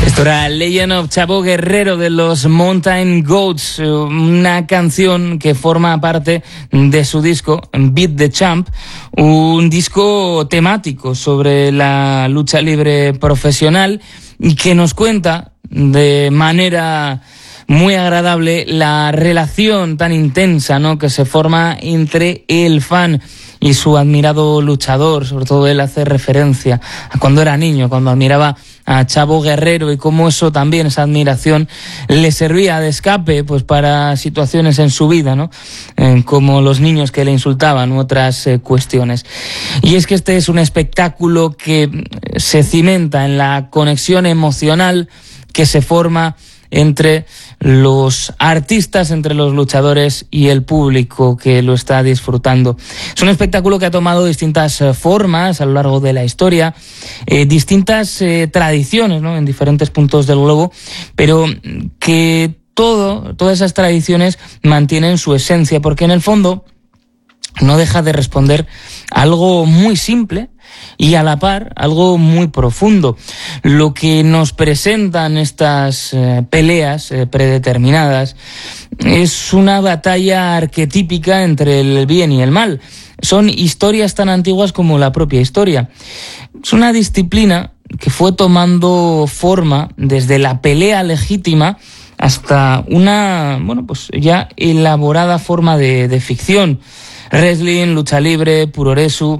Esto era Legend of Chavo Guerrero de los Mountain Goats, una canción que forma parte de su disco Beat the Champ, un disco temático sobre la lucha libre profesional y que nos cuenta de manera muy agradable la relación tan intensa, ¿no?, que se forma entre el fan y su admirado luchador. Sobre todo él hace referencia a cuando era niño, cuando admiraba a Chavo Guerrero, y cómo eso también, esa admiración, le servía de escape pues para situaciones en su vida, ¿no? Como los niños que le insultaban u otras cuestiones. Y es que este es un espectáculo que se cimenta en la conexión emocional que se forma entre los artistas, entre los luchadores y el público que lo está disfrutando. Es un espectáculo que ha tomado distintas formas a lo largo de la historia, distintas tradiciones, ¿no?, en diferentes puntos del globo, pero que todas esas tradiciones mantienen su esencia, porque en el fondo no deja de responder a algo muy simple y a la par algo muy profundo. Lo que nos presentan estas peleas predeterminadas es una batalla arquetípica entre el bien y el mal. Son historias tan antiguas como la propia historia. Es una disciplina que fue tomando forma desde la pelea legítima hasta una, pues ya elaborada forma de ficción. Wrestling, lucha libre, puroresu,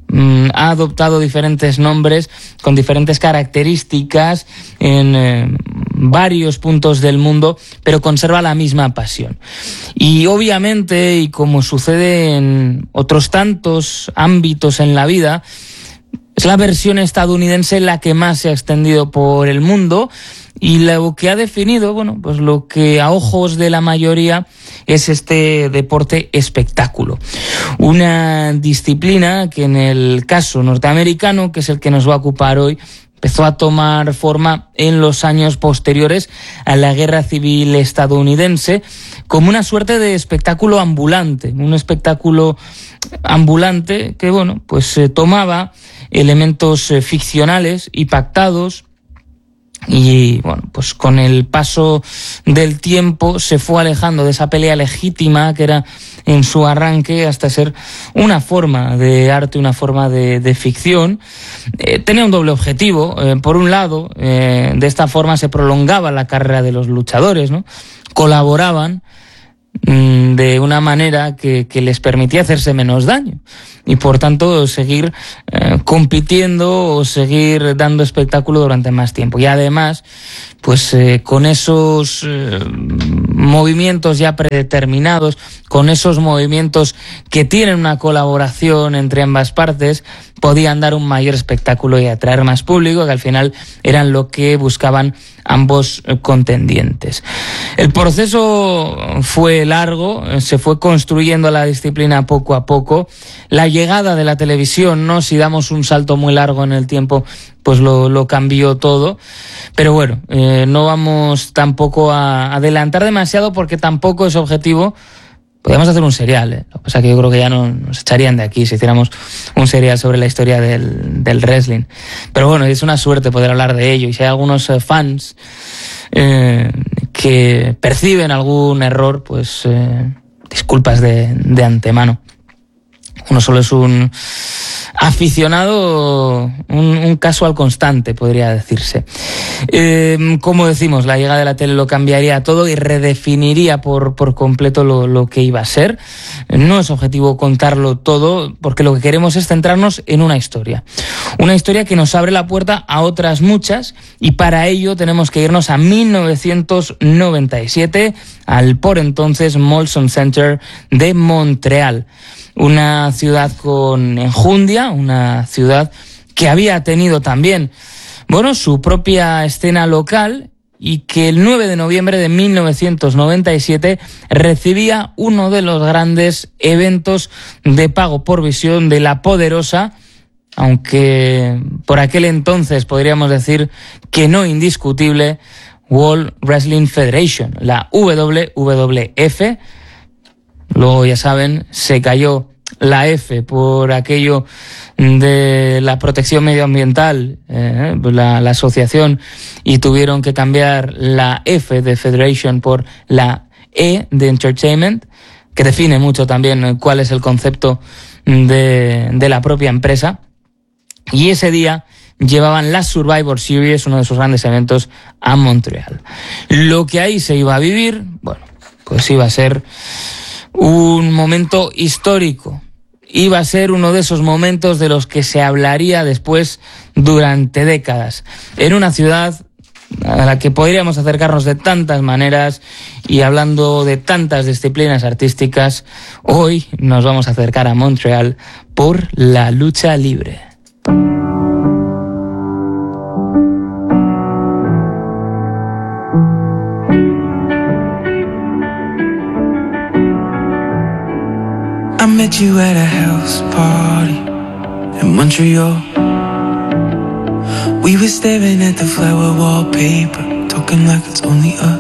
ha adoptado diferentes nombres con diferentes características en varios puntos del mundo, pero conserva la misma pasión. Y obviamente, y como sucede en otros tantos ámbitos en la vida, es la versión estadounidense la que más se ha extendido por el mundo, y lo que ha definido, pues lo que a ojos de la mayoría es este deporte espectáculo. Una disciplina que en el caso norteamericano, que es el que nos va a ocupar hoy, empezó a tomar forma en los años posteriores a la Guerra Civil estadounidense como una suerte de espectáculo ambulante, un espectáculo ambulante que, pues tomaba elementos ficcionales y pactados. Y pues con el paso del tiempo se fue alejando de esa pelea legítima que era en su arranque hasta ser una forma de arte, una forma de ficción. Tenía un doble objetivo. Por un lado, de esta forma se prolongaba la carrera de los luchadores, ¿no? Colaboraban de una manera que les permitía hacerse menos daño y por tanto seguir compitiendo o seguir dando espectáculo durante más tiempo. Y además, pues con esos movimientos ya predeterminados, con esos movimientos que tienen una colaboración entre ambas partes, podían dar un mayor espectáculo y atraer más público, que al final eran lo que buscaban ambos contendientes. El proceso fue largo, se fue construyendo la disciplina poco a poco. La llegada de la televisión, ¿no?, si damos un salto muy largo en el tiempo, pues lo cambió todo. Pero no vamos tampoco a adelantar demasiado, porque tampoco es objetivo. Podríamos hacer un serial, Lo que pasa es que yo creo que ya no nos echarían de aquí si hiciéramos un serial sobre la historia del wrestling. Pero es una suerte poder hablar de ello. Y si hay algunos fans que perciben algún error, pues disculpas de antemano. Uno solo es un aficionado, un casual constante, podría decirse. Como decimos, la llegada de la tele lo cambiaría todo y redefiniría por completo lo que iba a ser. No es objetivo contarlo todo, porque lo que queremos es centrarnos en una historia. Una historia que nos abre la puerta a otras muchas, y para ello tenemos que irnos a 1997, al por entonces Molson Center de Montreal. Una ciudad con enjundia, una ciudad que había tenido también, su propia escena local, y que el 9 de noviembre de 1997 recibía uno de los grandes eventos de pago por visión de la poderosa, aunque por aquel entonces podríamos decir que no indiscutible, World Wrestling Federation, la WWF. Luego, ya saben, se cayó la F por aquello de la protección medioambiental, la asociación, y tuvieron que cambiar la F de Federation por la E de Entertainment, que define mucho también cuál es el concepto de la propia empresa. Y ese día llevaban la Survivor Series, uno de sus grandes eventos, a Montreal. Lo que ahí se iba a vivir, bueno, pues iba a ser un momento histórico. Iba a ser uno de esos momentos de los que se hablaría después durante décadas. En una ciudad a la que podríamos acercarnos de tantas maneras y hablando de tantas disciplinas artísticas, hoy nos vamos a acercar a Montreal por la lucha libre. I met you at a house party in Montreal. We were staring at the flower wallpaper, talking like it's only us.